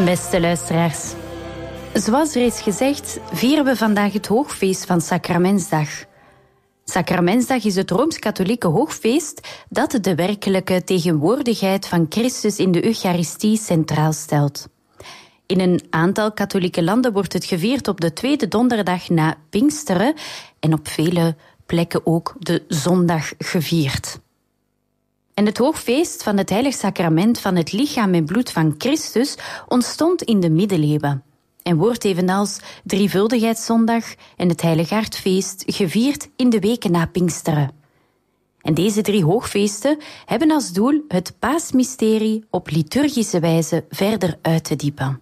Beste luisteraars, zoals reeds gezegd vieren we vandaag het hoogfeest van Sacramentsdag. Sacramentsdag is het Rooms-Katholieke hoogfeest dat de werkelijke tegenwoordigheid van Christus in de Eucharistie centraal stelt. In een aantal katholieke landen wordt het gevierd op de tweede donderdag na Pinksteren en op vele plekken ook de zondag gevierd. En het hoogfeest van het heilig sacrament van het lichaam en bloed van Christus ontstond in de middeleeuwen en wordt evenals Drievuldigheidszondag en het Heiligaardfeest gevierd in de weken na Pinksteren. En deze 3 hoogfeesten hebben als doel het paasmysterie op liturgische wijze verder uit te diepen.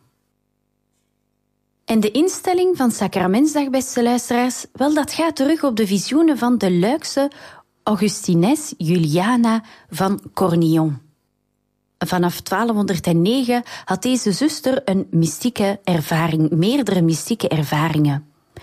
En de instelling van Sacramentsdag, beste luisteraars, wel, dat gaat terug op de visioenen van de Luikse Augustines Juliana van Cornillon. Vanaf 1209 had deze zuster een mystieke ervaring, meerdere mystieke ervaringen.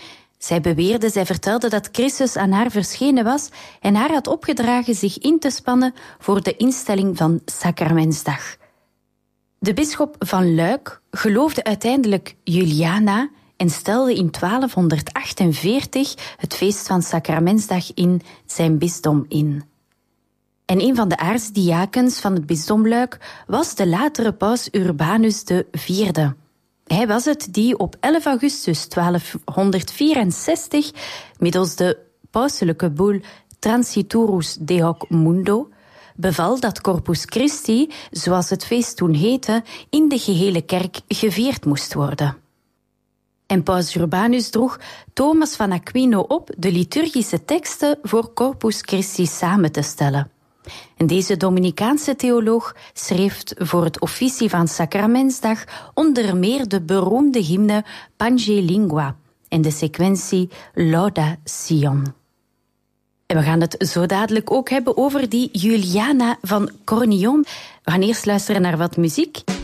Zij vertelde dat Christus aan haar verschenen was en haar had opgedragen zich in te spannen voor de instelling van Sacramentsdag. De bisschop van Luik geloofde uiteindelijk Juliana en stelde in 1248 het feest van Sacramentsdag in zijn bisdom in. En een van de aartsdiakens van het bisdom Luik was de latere paus Urbanus IV. Hij was het die op 11 augustus 1264 middels de pauselijke boel Transiturus de hoc mundo beval dat Corpus Christi, zoals het feest toen heette, in de gehele kerk gevierd moest worden. En paus Urbanus droeg Thomas van Aquino op de liturgische teksten voor Corpus Christi samen te stellen. En deze Dominicaanse theoloog schreef voor het officie van Sacramentsdag onder meer de beroemde hymne Pange Lingua en de sequentie Lauda Sion. En we gaan het zo dadelijk ook hebben over die Juliana van Cornillon. We gaan eerst luisteren naar wat muziek